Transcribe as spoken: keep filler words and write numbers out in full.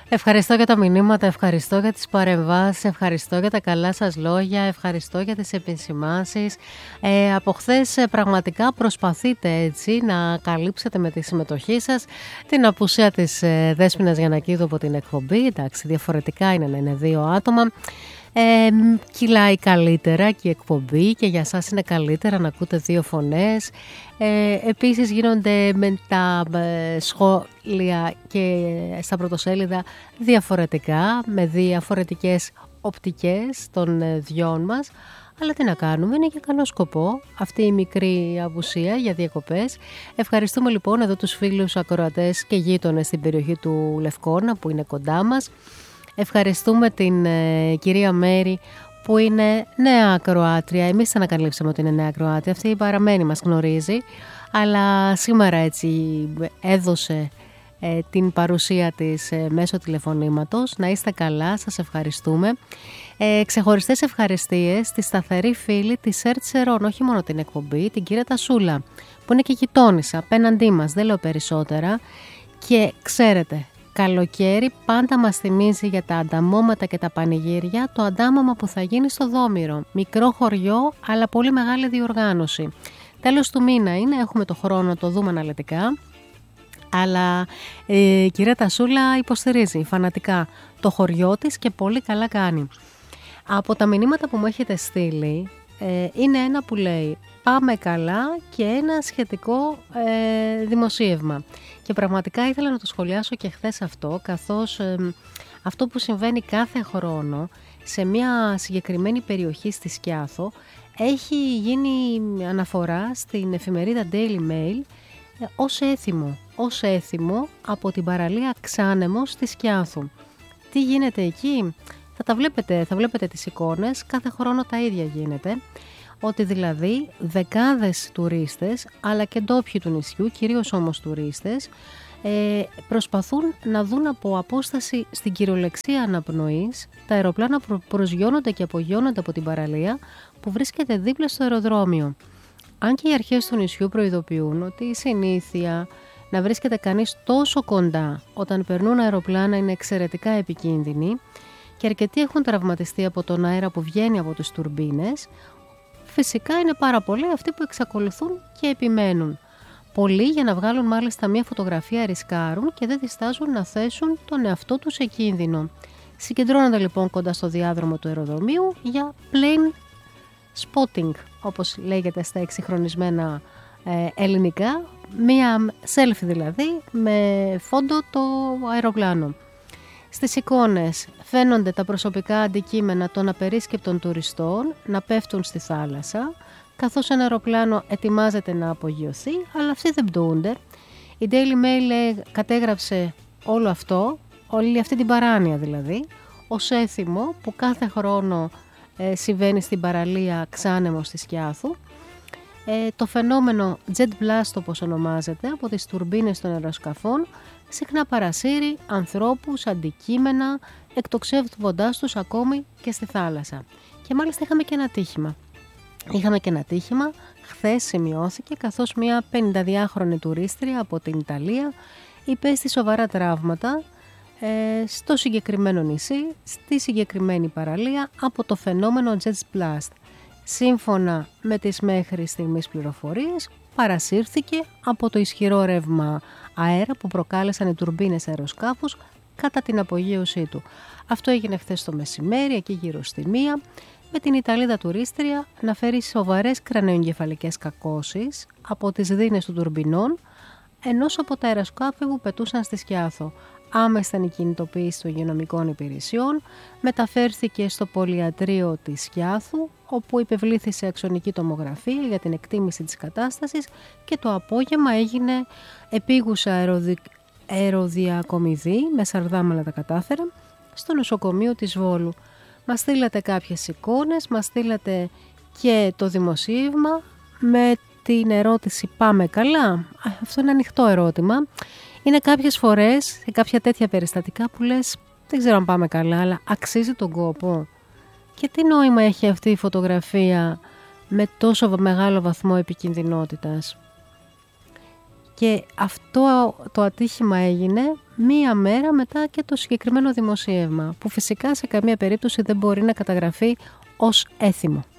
Ευχαριστώ για τα μηνύματα, ευχαριστώ για τις παρεμβάσεις, ευχαριστώ για τα καλά σας λόγια, ευχαριστώ για τις επισημάνσεις. Ε, από χθες ε, πραγματικά προσπαθείτε έτσι να καλύψετε με τη συμμετοχή σας την απουσία της ε, Δέσποινας Γιαννακίδου από την εκπομπή. Εντάξει, διαφορετικά είναι να είναι δύο άτομα. Ε, κυλάει καλύτερα και η εκπομπή και για σας είναι καλύτερα να ακούτε δύο φωνές. Ε, επίσης γίνονται με τα ε, σχόλια και στα πρωτοσέλιδα διαφορετικά, με διαφορετικές οπτικές των ε, δυο μας. Αλλά τι να κάνουμε, είναι για καλό σκοπό αυτή η μικρή απουσία για διακοπές. Ευχαριστούμε λοιπόν εδώ τους φίλους ακροατές και γείτονες στην περιοχή του Λευκώνα που είναι κοντά μας. Ευχαριστούμε την ε, κυρία Μέρη που είναι νέα ακροάτρια. Εμείς την ανακαλύψαμε ότι είναι νέα ακροάτρια. Αυτή η παραμένη μας γνωρίζει. Αλλά σήμερα έτσι έδωσε ε, την παρουσία της ε, μέσω τηλεφωνήματος. Να είστε καλά, σας ευχαριστούμε. Ε, ξεχωριστές ευχαριστίες στη σταθερή φίλη της Σερτσερών, όχι μόνο την εκπομπή, την κυρία Τασούλα, που είναι και γειτόνισσα απέναντί μας, δεν λέω περισσότερα. Και ξέρετε, καλοκαίρι πάντα μας θυμίζει για τα ανταμώματα και τα πανηγύρια το αντάμωμα που θα γίνει στο Δόμηρο. Μικρό χωριό, αλλά πολύ μεγάλη διοργάνωση. Τέλος του μήνα είναι, έχουμε το χρόνο να το δούμε αναλυτικά. Αλλά ε, η κυρία Τασούλα υποστηρίζει φανατικά το χωριό της και πολύ καλά κάνει. Από τα μηνύματα που μου έχετε στείλει ε, είναι ένα που λέει «Πάμε καλά» και ένα σχετικό ε, δημοσίευμα. Και πραγματικά ήθελα να το σχολιάσω και χθες αυτό, καθώς ε, αυτό που συμβαίνει κάθε χρόνο σε μια συγκεκριμένη περιοχή στη Σκιάθο έχει γίνει αναφορά στην εφημερίδα Daily Mail ε, ως έθιμο, ως έθιμο από την παραλία Ξάνεμος στη Σκιάθου. Τι γίνεται εκεί? Θα τα βλέπετε, θα βλέπετε τις εικόνες, κάθε χρόνο τα ίδια γίνεται. Ότι δηλαδή δεκάδες τουρίστες αλλά και ντόπιοι του νησιού, κυρίως όμως τουρίστες, ε, προσπαθούν να δουν από απόσταση στην κυριολεξία αναπνοής τα αεροπλάνα που προσγειώνονται και απογειώνονται από την παραλία που βρίσκεται δίπλα στο αεροδρόμιο. Αν και οι αρχές του νησιού προειδοποιούν ότι η συνήθεια να βρίσκεται κανείς τόσο κοντά όταν περνούν αεροπλάνα είναι εξαιρετικά επικίνδυνη και αρκετοί έχουν τραυματιστεί από τον αέρα που βγαίνει από τις τουρμπίνες, φυσικά είναι πάρα πολλοί αυτοί που εξακολουθούν και επιμένουν. Πολλοί για να βγάλουν μάλιστα μια φωτογραφία ρισκάρουν και δεν διστάζουν να θέσουν τον εαυτό τους σε κίνδυνο. Συγκεντρώνονται λοιπόν κοντά στο διάδρομο του αεροδρομίου για plane spotting, όπως λέγεται στα εξυγχρονισμένα ε, ελληνικά, μια selfie δηλαδή με φόντο το αεροπλάνο. Στις εικόνες φαίνονται τα προσωπικά αντικείμενα των απερίσκεπτων τουριστών να πέφτουν στη θάλασσα, καθώς ένα αεροπλάνο ετοιμάζεται να απογειωθεί, αλλά αυτοί δεν πτούνται. Η Daily Mail κατέγραψε όλο αυτό, όλη αυτή την παράνοια δηλαδή, ως έθιμο που κάθε χρόνο ε, συμβαίνει στην παραλία Ξάνεμος στη Σκιάθου. Ε, το φαινόμενο jet blast, όπως ονομάζεται, από τις τουρμπίνες των αεροσκαφών, συχνά παρασύρει ανθρώπους, αντικείμενα, εκτοξεύοντας τους ακόμη και στη θάλασσα. Και μάλιστα είχαμε και ένα ατύχημα. Είχαμε και ένα ατύχημα, χθες σημειώθηκε, καθώς μια πενηνταδυάχρονη τουρίστρια από την Ιταλία υπέστη σοβαρά τραύματα ε, στο συγκεκριμένο νησί, στη συγκεκριμένη παραλία από το φαινόμενο jet blast. Σύμφωνα με τις μέχρι στιγμής πληροφορίες, παρασύρθηκε από το ισχυρό ρεύμα αέρα που προκάλεσαν οι τουρμπίνες αεροσκάφους κατά την απογείωσή του. Αυτό έγινε χθες το μεσημέρι, εκεί γύρω στη μία, με την Ιταλίδα τουρίστρια να φέρει σοβαρές κρανεογκεφαλικές κακώσεις από τις δίνες του τουρμπινών, ενός από τα αεροσκάφη που πετούσαν στη Σκιάθο. Άμεσταν η κινητοποίηση των υγειονομικών υπηρεσιών, μεταφέρθηκε στο πολυιατρείο της Σκιάθου, όπου υπευλήθη σε αξονική τομογραφία για την εκτίμηση της κατάστασης και το απόγευμα έγινε επίγουσα αεροδι... αεροδιακομιδή, με σαρδάμαλα τα κατάφερα, στο νοσοκομείο της Βόλου. Μας στείλατε κάποιες εικόνες, μας στείλατε και το δημοσίευμα με την ερώτηση «Πάμε καλά?» Αυτό είναι ανοιχτό ερώτημα. Είναι κάποιες φορές, σε κάποια τέτοια περιστατικά που λες δεν ξέρω αν πάμε καλά, αλλά αξίζει τον κόπο. Και τι νόημα έχει αυτή η φωτογραφία με τόσο μεγάλο βαθμό επικινδυνότητας? Και αυτό το ατύχημα έγινε μία μέρα μετά και το συγκεκριμένο δημοσίευμα, που φυσικά σε καμία περίπτωση δεν μπορεί να καταγραφεί ως έθιμο.